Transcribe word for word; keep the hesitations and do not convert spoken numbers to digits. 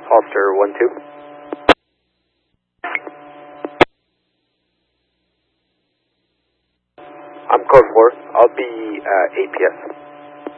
Officer one two. I'm code four. I'll be uh, A P S.